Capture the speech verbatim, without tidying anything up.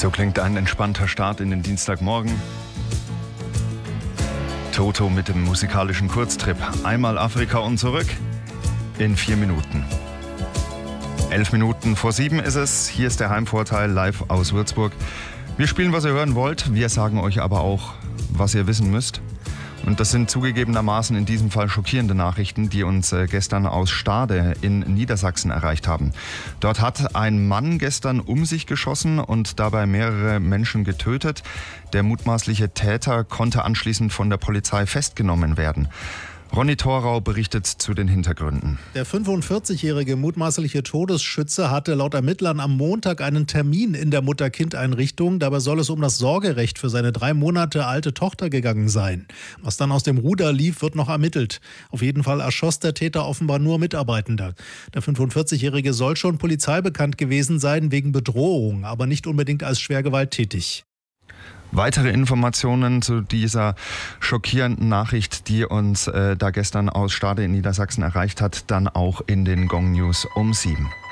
So klingt ein entspannter Start in den Dienstagmorgen. Toto mit dem musikalischen Kurztrip. Einmal Afrika und zurück in vier Minuten. Elf Minuten vor sieben ist es. Hier ist der Heimvorteil live aus Würzburg. Wir spielen, was ihr hören wollt. Wir sagen euch aber auch, was ihr wissen müsst. Und das sind zugegebenermaßen in diesem Fall schockierende Nachrichten, die uns gestern aus Stade in Niedersachsen erreicht haben. Dort hat ein Mann gestern um sich geschossen und dabei mehrere Menschen getötet. Der mutmaßliche Täter konnte anschließend von der Polizei festgenommen werden. Ronny Thorau berichtet zu den Hintergründen. Der fünfundvierzigjährige mutmaßliche Todesschütze hatte laut Ermittlern am Montag einen Termin in der Mutter-Kind-Einrichtung. Dabei soll es um das Sorgerecht für seine drei Monate alte Tochter gegangen sein. Was dann aus dem Ruder lief, wird noch ermittelt. Auf jeden Fall erschoss der Täter offenbar nur Mitarbeitende. Der fünfundvierzigjährige soll schon polizeibekannt gewesen sein wegen Bedrohung, aber nicht unbedingt als schwer gewalttätig. Weitere Informationen zu dieser schockierenden Nachricht, die uns äh, da gestern aus Stade in Niedersachsen erreicht hat, dann auch in den Gong News um sieben.